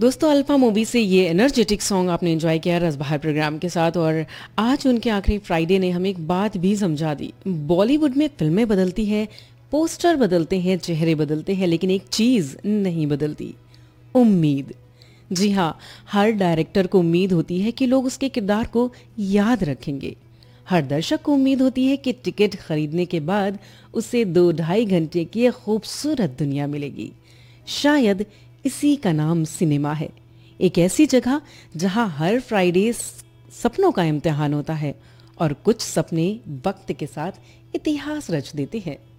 दोस्तों alpha movie से ये एनर्जेटिक सॉन्ग आपने एंजॉय किया रस बहार प्रोग्राम के साथ। और आज उनके आखिरी फ्राइडे ने हमें एक बात भी समझा दी। बॉलीवुड में फिल्में बदलती हैं, पोस्टर बदलते हैं, चेहरे बदलते हैं, लेकिन एक चीज़ नहीं बदलती, उम्मीद। जी हाँ, हर डायरेक्टर को उम्मीद होती है कि लोग उसके किरदार को याद रखेंगे। हर दर्शक को उम्मीद होती है कि टिकट खरीदने के बाद उसे 2-2.5 घंटे की एक खूबसूरत दुनिया मिलेगी। शायद इसी का नाम सिनेमा है, एक ऐसी जगह जहां हर फ्राइडे सपनों का इम्तिहान होता है और कुछ सपने वक्त के साथ इतिहास रच देते हैं।